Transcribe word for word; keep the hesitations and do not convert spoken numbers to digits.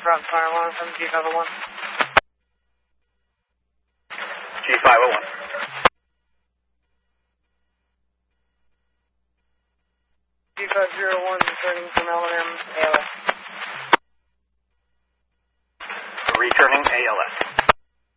front fire alarm from G five oh one. G five oh one. G five oh one returning from L M A L S. Returning A L S.